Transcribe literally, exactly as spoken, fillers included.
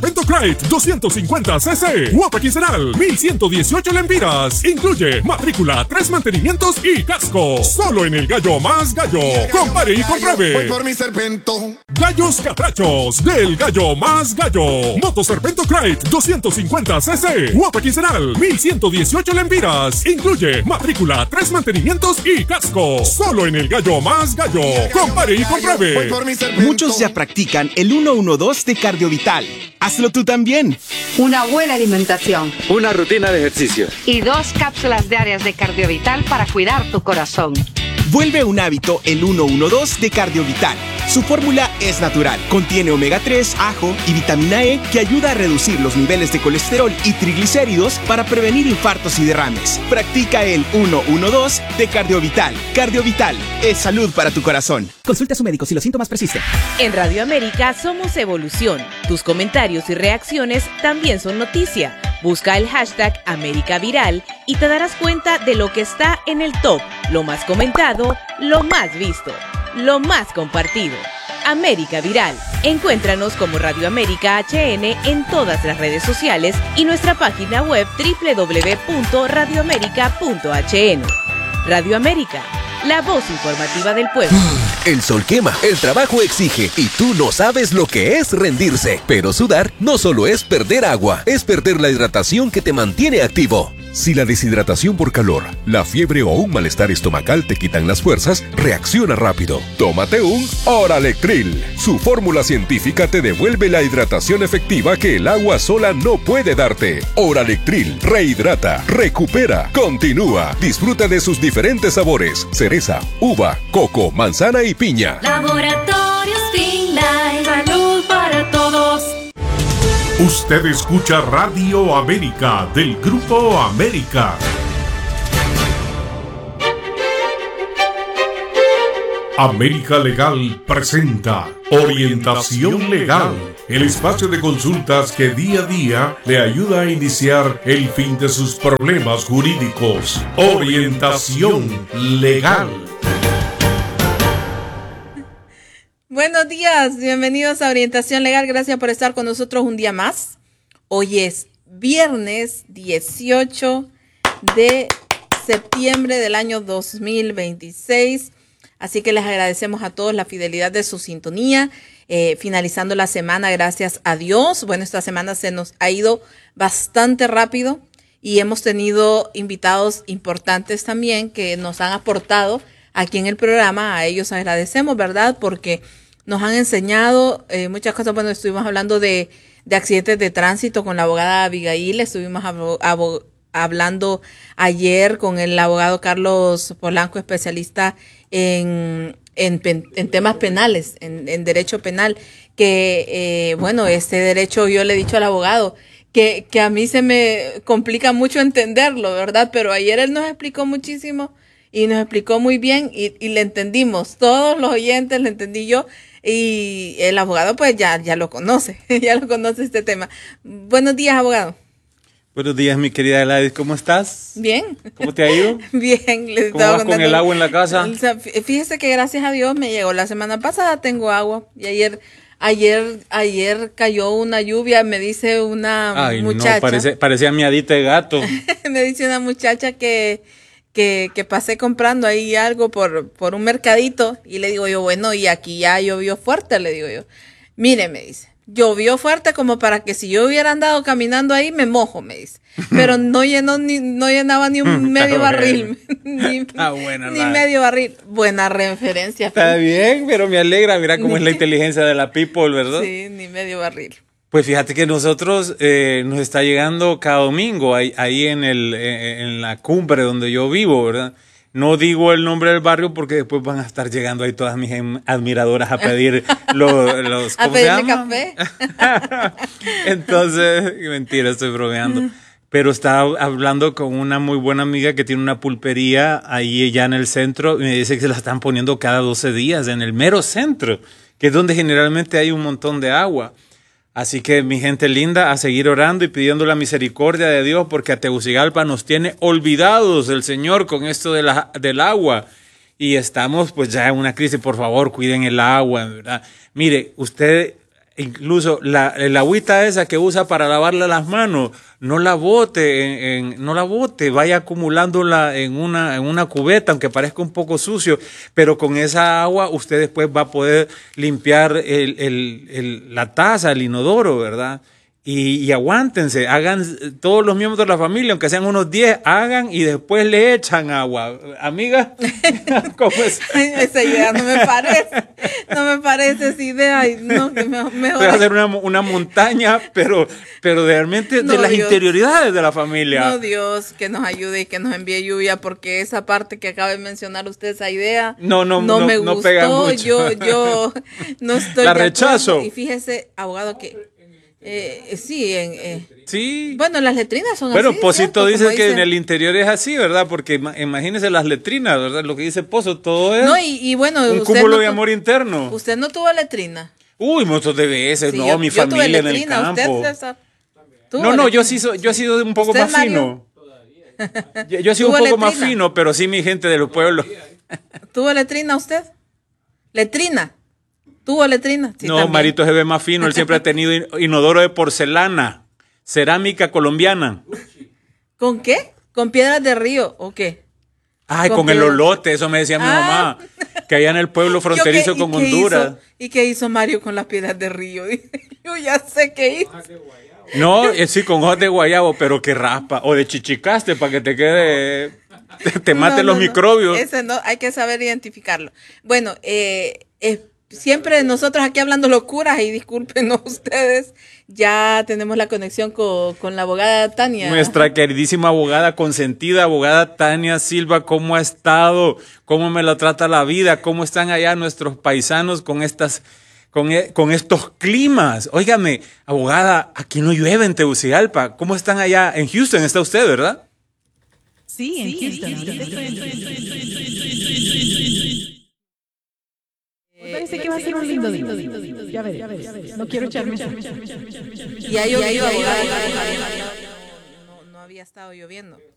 Pentocrate doscientos cincuenta cc, guapa quincenal, mil ciento dieciocho lempiras. Incluye matrícula, tres mantenimientos y casco. Solo en el Gallo Más Gallo. Compare y compruebe. Voy por mi Serpento. Gallos catrachos del Gallo Más Gallo. Moto Serpento Crate doscientos cincuenta cc, guapa quincenal, mil ciento dieciocho lempiras. Incluye matrícula, tres mantenimientos y casco. Solo en el Gallo Más Gallo. Compare y compruebe. Voy por mi Serpento. Muchos ya practican el uno uno dos de Cardiovital. Hazlo tú también. Una buena alimentación. Una rutina de ejercicio. Y dos cápsulas diarias de Cardiovital para cuidar tu corazón. Vuelve un hábito el uno uno dos de Cardiovital. Su fórmula es natural, contiene omega tres, ajo y vitamina E que ayuda a reducir los niveles de colesterol y triglicéridos para prevenir infartos y derrames. Practica el uno uno dos de Cardiovital. Cardiovital es salud para tu corazón. Consulte a su médico si los síntomas persisten. En Radio América somos evolución. Tus comentarios y reacciones también son noticia. Busca el hashtag América Viral y te darás cuenta de lo que está en el top, lo más comentado, lo más visto, lo más compartido. América Viral. Encuéntranos como Radio América H N en todas las redes sociales y nuestra página web doble u doble u doble u punto radio américa punto h n. Radio América, la voz informativa del pueblo. El sol quema, el trabajo exige y tú no sabes lo que es rendirse. Pero sudar no solo es perder agua, es perder la hidratación que te mantiene activo. Si la deshidratación por calor, la fiebre o un malestar estomacal te quitan las fuerzas, reacciona rápido. Tómate un Oralectril. Su fórmula científica te devuelve la hidratación efectiva que el agua sola no puede darte. Oralectril rehidrata, recupera, continúa. Disfruta de sus diferentes sabores: cereza, uva, coco, manzana y piña. Laboratorios Finlife, salud para todos. Usted escucha Radio América del Grupo América. América Legal presenta Orientación Legal, el espacio de consultas que día a día le ayuda a iniciar el fin de sus problemas jurídicos. Orientación Legal. Buenos días, bienvenidos a Orientación Legal, gracias por estar con nosotros un día más. Hoy es viernes dieciocho de septiembre del año dos mil veintiséis, así que les agradecemos a todos la fidelidad de su sintonía, eh, finalizando la semana, gracias a Dios. Bueno, esta semana se nos ha ido bastante rápido y hemos tenido invitados importantes también que nos han aportado aquí en el programa. A ellos agradecemos, ¿verdad? Porque nos han enseñado eh, muchas cosas. Bueno, estuvimos hablando de, de accidentes de tránsito con la abogada Abigail, estuvimos abo, abo, hablando ayer con el abogado Carlos Polanco, especialista en, en, en temas penales, en, en derecho penal, que, eh, bueno, este derecho yo le he dicho al abogado que, que a mí se me complica mucho entenderlo, ¿verdad? Pero ayer él nos explicó muchísimo y nos explicó muy bien y, y le entendimos, todos los oyentes, le entendí yo, y el abogado pues ya, ya lo conoce, ya lo conoce este tema. Buenos días, abogado. Buenos días, mi querida Gladys, ¿cómo estás? Bien. ¿Cómo te ha ido? Bien. Les ¿Cómo vas con el agua en la casa? Fíjese que gracias a Dios me llegó la semana pasada, tengo agua, y ayer... Ayer, ayer cayó una lluvia, me dice una Ay, muchacha. No, parece, parecía miadita de gato. Me dice una muchacha que, que, que pasé comprando ahí algo por, por un mercadito y le digo yo, bueno, y aquí ya llovió fuerte, le digo yo. Mire, me dice, llovió fuerte como para que si yo hubiera andado caminando ahí me mojo, me dice. Pero no llenó ni, no llenaba ni un medio barril. ni, ah, buena, ni medio barril. Buena referencia. Está bien, pero me alegra. Mira cómo es la inteligencia de la people, ¿verdad? Sí, ni medio barril. Pues fíjate que nosotros eh, nos está llegando cada domingo ahí, ahí en, el, en la cumbre donde yo vivo, ¿verdad? No digo el nombre del barrio porque después van a estar llegando ahí todas mis admiradoras a pedir los, los ¿cómo a pedirle se llama? Café. Entonces, mentira, estoy bromeando. Pero estaba hablando con una muy buena amiga que tiene una pulpería ahí ya en el centro y me dice que se la están poniendo cada doce días en el mero centro, que es donde generalmente hay un montón de agua. Así que mi gente linda, a seguir orando y pidiendo la misericordia de Dios porque a Tegucigalpa nos tiene olvidados el Señor con esto de la, del agua. Y estamos pues ya en una crisis, por favor, cuiden el agua, ¿verdad? Mire, usted incluso la, el agüita esa que usa para lavarle las manos, no la bote, en, en, no la bote, vaya acumulándola en una, en una cubeta, aunque parezca un poco sucio, pero con esa agua usted después va a poder limpiar el, el, el, la taza, el inodoro, ¿verdad? Y, y aguántense, hagan todos los miembros de la familia, aunque sean unos diez, hagan y después le echan agua. Amiga, ¿cómo es? Esa idea no me parece, no me parece esa idea. No, que mejor, mejor. Voy a hacer una, una montaña, pero, pero realmente no, de las Dios. interioridades de la familia. No, Dios, que nos ayude y que nos envíe lluvia, porque esa parte que acaba de mencionar usted, esa idea, no, no, no, no me no gustó. Pega mucho. Yo, yo no estoy la de rechazo. acuerdo. Y fíjese, abogado, que Eh, sí, en, eh. sí. Bueno, las letrinas son bueno, así. Bueno, Posito dice que dice... en el interior es así, ¿verdad? Porque imagínese las letrinas, ¿verdad? Lo que dice Pozo, todo es no, y, y bueno, un usted cúmulo no de amor interno. ¿Usted no tuvo letrina? Uy, muchos de veces, sí, no, yo, mi yo familia tuve letrina, en el campo. ¿Usted, César? No, no, yo sí, so, yo he sido un poco más Mario? fino. Yo, yo he sido un poco letrina? más fino, pero sí mi gente de los pueblos. ¿Tuvo letrina usted? ¿Letrina? ¿Tuvo letrina? Sí, no, también. Marito se ve más fino. Él siempre ha tenido inodoro de porcelana, cerámica colombiana. ¿Con qué? ¿Con piedras de río o qué? Ay, con, con el olote, eso me decía mi ah. mamá. Que allá en el pueblo fronterizo con Honduras. Hizo? ¿Y qué hizo Mario con las piedras de río? Yo ya sé qué hizo. No, eh, sí, con hojas de guayabo, pero que raspa. O de chichicaste para que te quede, te, te mate no, no, los no. microbios. Ese no, hay que saber identificarlo. Bueno, eh, eh, siempre nosotros aquí hablando locuras, y discúlpenos ustedes, ya tenemos la conexión con, con la abogada Tania. Nuestra queridísima abogada consentida, abogada Tania Silva, ¿cómo ha estado? ¿Cómo me la trata la vida? ¿Cómo están allá nuestros paisanos con estas, con, con estos climas? Óigame, abogada, aquí no llueve en Tegucigalpa. ¿Cómo están allá? En Houston está usted, ¿verdad? Sí, en Houston. Parece que va a ser un lindo día. Ya veré, ya veré. No quiero echarme. Y ha llovido, abogada. No, no había estado lloviendo.